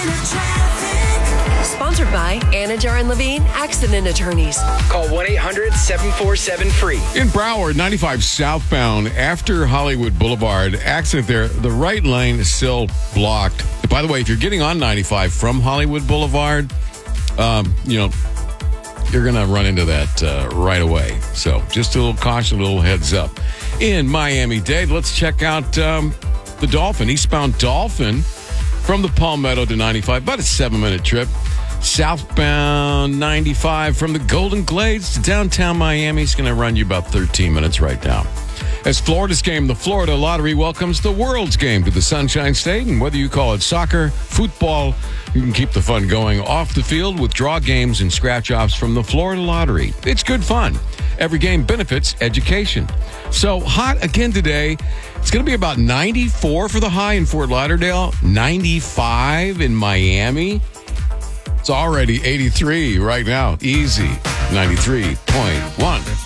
Sponsored by Anajar and Levine Accident Attorneys. Call 1-800-747-FREE. In Broward, 95 southbound, after Hollywood Boulevard, accident there. The right lane is still blocked. By the way, if you're getting on 95 from Hollywood Boulevard, you're going to run into that right away. So just a little caution, a little heads up. In Miami-Dade, let's check out the Dolphin, eastbound Dolphin from the Palmetto to 95, about a 7-minute trip. Southbound 95 from the Golden Glades to downtown Miami. It's going to run you about 13 minutes right now. As Florida's game, the Florida Lottery welcomes the world's game to the Sunshine State. And whether you call it soccer, football, you can keep the fun going off the field with draw games and scratch-offs from the Florida Lottery. It's good fun. Every game benefits education. So hot again today. It's going to be about 94 for the high in Fort Lauderdale, 95 in Miami. It's already 83 right now. Easy. 93.1.